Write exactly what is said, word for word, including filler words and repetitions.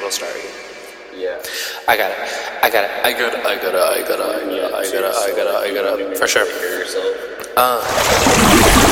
little starry. Yeah. I got it. I got it. I got it. I got it. I got it. I got it. I got it. I got it. I got it. For sure. Yourself. Uh.